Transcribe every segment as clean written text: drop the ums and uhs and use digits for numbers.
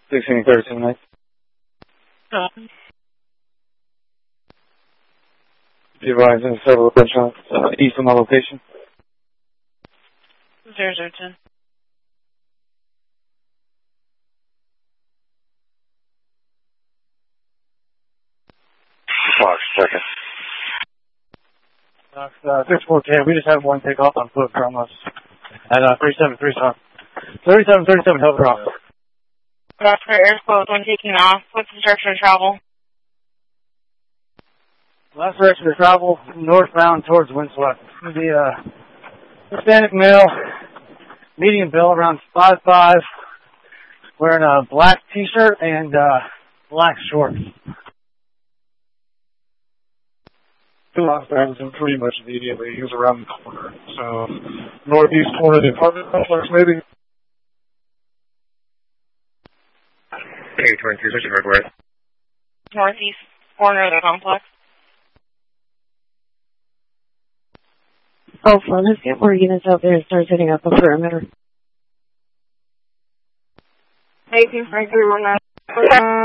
1613, mate. Be advised in several gunshots east of my location. 0010. Fox, second. Fox, 6410, we just had one take off on foot from us at 3737. 3737, help drop. That's for airport when taking off. What's the direction of travel? Last direction to travel, northbound towards Windswept. It's going to be a Hispanic male, medium build, around 5'5", wearing a black t-shirt and black shorts. He lost Anderson pretty much immediately. He was around the corner. So, northeast corner of the apartment complex, maybe? Hey, 22, switching northwest. Northeast corner of the complex. Oh, fun. Let's get more units out there and start setting up a perimeter. 18.319.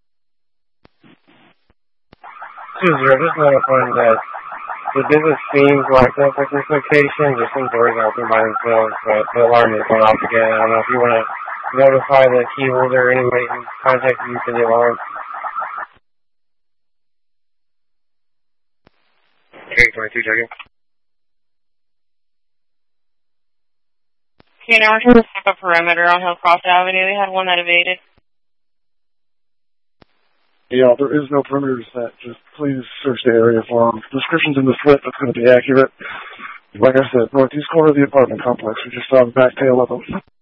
20, just notifying that the business seems like that's like this location. There's some doors open by themselves, but the alarm is going off again. I don't know if you want to notify the key holder or anybody who contacted you for the alarm. Okay, 22, checking. Okay, now we're trying to set up a perimeter on Hillcross Avenue. We had one that evaded. Yeah, there is no perimeter set. Just please search the area for them. Description's in the slip. It's going to be accurate. Like I said, northeast corner of the apartment complex. We just saw the back tail of them.